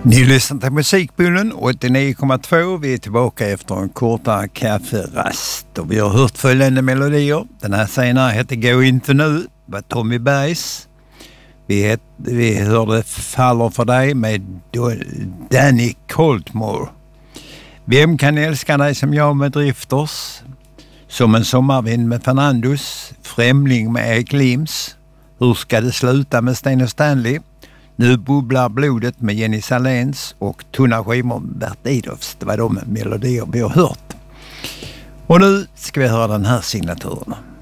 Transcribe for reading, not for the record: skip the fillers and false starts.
Ni lyssnar till Musikbullen 89,2. Vi är tillbaka efter en kortare kafferast och vi har hört följande melodier. Den här senare heter Gå inte nu, var Tommy Bergs. Vi hörde Faller för dig med Danny Coltmore. Vem kan älska dig som jag med Drifters? Som en sommarvind med Fernandos. Främling med Erik Lims. Hur ska det sluta med Sten och Stanley? Nu bubblar blodet med Jenny Saléns och Tunna skivor med Bert Idolfs. Det var de melodier vi har hört. Och nu ska vi höra den här signaturen.